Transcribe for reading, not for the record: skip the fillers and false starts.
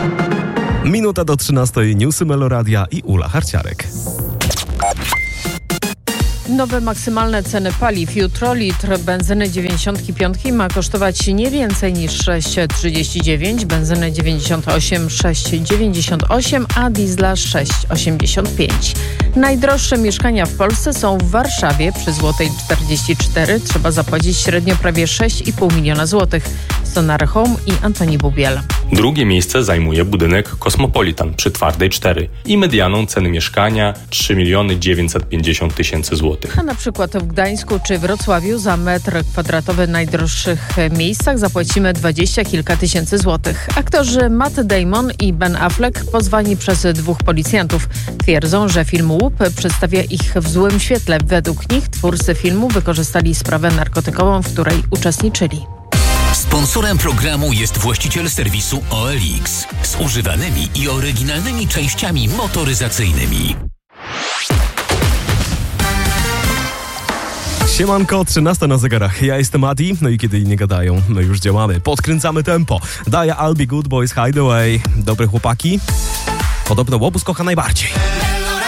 Minuta do 13. Newsy Meloradia i Ula Harciarek. Nowe maksymalne ceny paliw. Jutro litr benzyny 95 ma kosztować nie więcej niż 6,39, benzyny 98 6,98, a diesla 6,85. Najdroższe mieszkania w Polsce są w Warszawie. Przy Złotej 44 trzeba zapłacić średnio prawie 6,5 miliona złotych. Sonar Home i Antoni Bubiel. Drugie miejsce zajmuje budynek Cosmopolitan przy Twardej 4 i medianą ceny mieszkania 3 950 000 złotych. A na przykład w Gdańsku czy Wrocławiu za metr kwadratowy w najdroższych miejscach zapłacimy 20 kilka tysięcy złotych. Aktorzy Matt Damon i Ben Affleck pozwani przez dwóch policjantów. Twierdzą, że film Łup przedstawia ich w złym świetle. Według nich twórcy filmu wykorzystali sprawę narkotykową, w której uczestniczyli. Sponsorem programu jest właściciel serwisu OLX z używanymi i oryginalnymi częściami motoryzacyjnymi. Siemanko, 13 na zegarach. Ja jestem Adi, no i kiedy inni gadają, no już działamy. Podkręcamy tempo. Daję I'll Be Good Boys Hideaway. Dobre chłopaki. Podobno Łobuz kocha najbardziej.